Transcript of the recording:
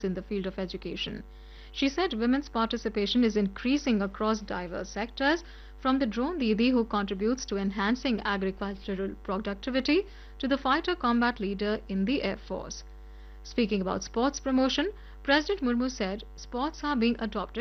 in the field of education. She said women's participation is increasing across diverse sectors, from the drone Didi who contributes to enhancing agricultural productivity to the fighter combat leader in the Air Force. Speaking about sports promotion, President Murmu said sports are being adopted